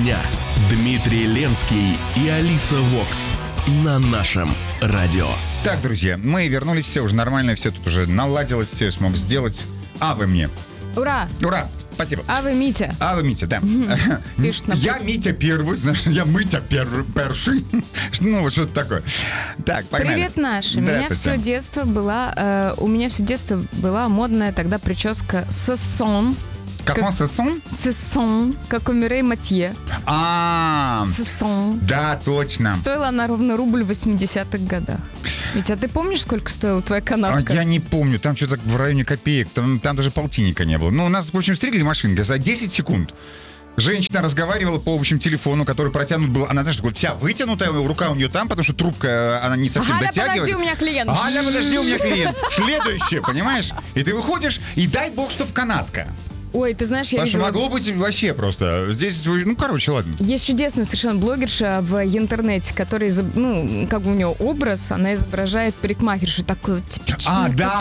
дня. Дмитрий Ленский и Алиса Вокс на нашем радио. Так, друзья, мы вернулись, все уже нормально, все тут уже наладилось, все я смог сделать. А вы мне. Ура! Ура! Спасибо. А вы Митя. А вы Митя, да. Я Митя первый, знаешь, я Митя перший. Ну, вот что-то такое. Так, погнали. Привет, наши. У меня все детство была модная тогда прическа сессон. Как он сессон? Сессон, как у Мирей Матье. Сессон. Да, точно. Стоила она ровно рубль в 80-х годах. Митя, а ты помнишь, сколько стоила твоя канатка? Я не помню, там что-то в районе копеек, там даже полтинника не было. Ну, у нас, в общем, стригли машинкой за 10 секунд. Женщина разговаривала по общему телефону, который протянут был. Она, знаешь, вся вытянутая, рука у нее там, потому что трубка, она не совсем дотягивает. Подожди, у меня клиент. Галя, подожди, у меня клиент. Следующее, понимаешь? И ты выходишь, и дай бог, чтоб канатка. Ой, ты знаешь, я Потому что видела... могло быть вообще просто. Здесь, ну, короче, ладно. Есть чудесная совершенно блогерша в интернете, которая, ну, как бы у нее образ, она изображает парикмахершу такую типичную. Да,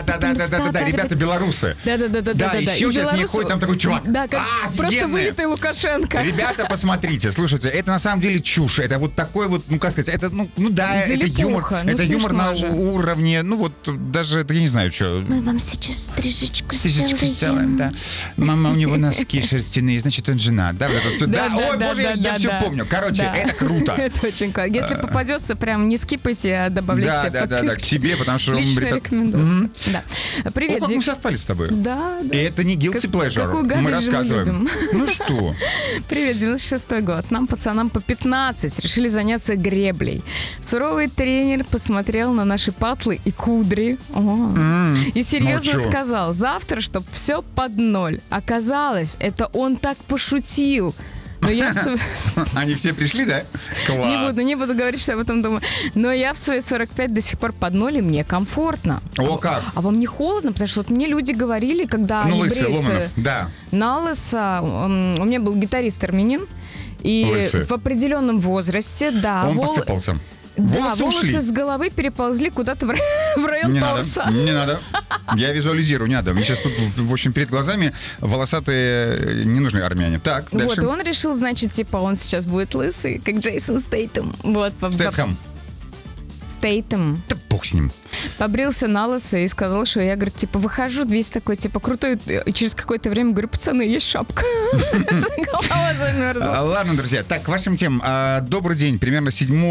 ребята белорусы. Да. Еще сейчас не ходит там такой чувак. Да, как просто вылитый Лукашенко. Ребята, посмотрите, слушайте, это на самом деле чушь. Это вот такой вот, ну, как сказать, это, ну да, это юмор. Это юмор на уровне, ну, вот, даже, это я не знаю, что. Мы вам сейчас стрижечку сделаем, да. Мама, у него носки шерстяные, значит, он женат. Да, ой, боже, я все помню. Короче, это круто. Это очень круто. Если попадется, прям не скипайте, а добавляйте подписки. Да, к себе, потому что... Личная рекомендация. Привет, Дик. Мы совпали с тобой. Да. И это не guilty pleasure. Мы рассказываем. Ну что? Привет, 96-й год. Нам, пацанам, по 15 решили заняться греблей. Суровый тренер посмотрел на наши патлы и кудри. И серьезно сказал, завтра, чтоб все под ноль. Оказалось, это он так пошутил. Но я Они все пришли, да? Класс. Не буду говорить, что я об этом думаю. Но я в свои 45 до сих пор под ноль, и мне комфортно. О, как? А вам не холодно? Потому что вот мне люди говорили, когда они лысый, бреются Ломанов, да. на лысо. У меня был гитарист армянин. И лысый. В определенном возрасте, да. Он посыпался. Да, волосы с головы переползли куда-то в район торса. Не надо. Я визуализирую, не надо. Мне сейчас тут, в общем, перед глазами волосатые не нужны армяне. Так, дальше. Вот, и он решил, значит, типа, он сейчас будет лысый, как Джейсон Стейтем. Вот. Стейтем. Да бог с ним. Побрился на лысо и сказал, что я, говорит, типа, выхожу, весь такой, типа, крутой. И через какое-то время говорю, пацаны, есть шапка. Голова замерзла. Ладно, друзья, так, к вашим темам. Добрый день. Примерно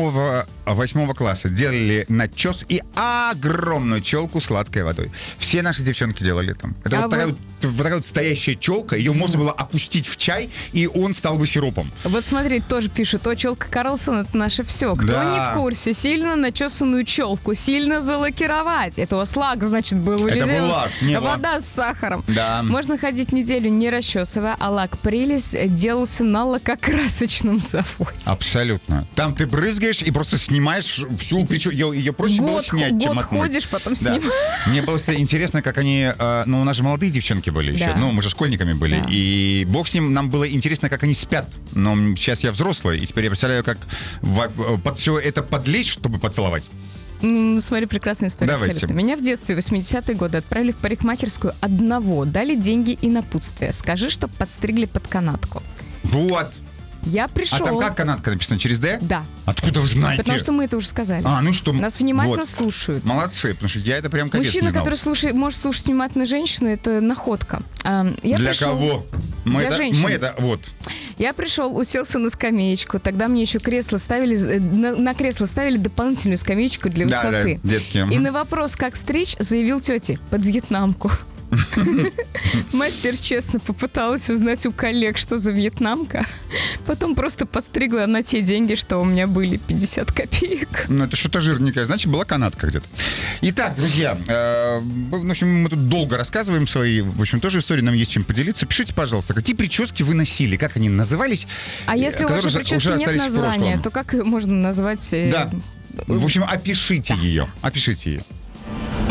7-8 класса делали начес и огромную челку сладкой водой. Все наши девчонки делали там. Это вот такая вот стоящая челка, ее можно было опустить в чай, и он стал бы сиропом. Вот смотри, тоже пишут, челка Карлсон, это наше все. Кто не в курсе, сильно начесанную челку, сильно залакировать. Это лак, значит, был. Это был лак, не вода с сахаром. Да. Можно ходить неделю не расчесывая, а лак прелесть делался на лакокрасочном заводе. Абсолютно. Там ты брызгаешь и просто снимаешь всю прическу. Ее проще было снять, чем отмыть. Ходишь, потом снимаешь. Мне просто интересно, как они... Ну, у нас же молодые девчонки были еще. Ну, мы же школьниками были. Да. И бог с ним, нам было интересно, как они спят. Но сейчас я взрослый, и теперь я представляю, как под все это подлечь, чтобы поцеловать. Смотри, прекрасная история. Абсолютно. Меня в детстве, 80-е годы, отправили в парикмахерскую одного. Дали деньги и напутствие. Скажи, чтоб подстригли под канатку. Вот. Я пришел. А там как канатка написано? Через «Д»? Да. Откуда вы знаете? Потому что мы это уже сказали. Ну что? Нас внимательно слушают. Молодцы, потому что я это прям капец Мужчина, не знал. который может слушать внимательно женщину, это находка. Для кого? Для женщин. Вот. Я пришел, уселся на скамеечку. Тогда мне еще кресло ставили, на кресло ставили дополнительную скамеечку для высоты. Да, детские. И на вопрос, как стричь, заявил тете: под вьетнамку. Мастер честно попыталась узнать у коллег, что за вьетнамка. Потом просто постригла на те деньги, что у меня были, 50 копеек. Ну, это что-то жирненькое. Значит, была канатка где-то. Итак, друзья, в общем, мы тут долго рассказываем свои, в общем, тоже истории, нам есть чем поделиться. Пишите, пожалуйста, какие прически вы носили, как они назывались. А если у вашей прически нет названия, то как можно назвать... Да. В общем, опишите ее. Опишите ее.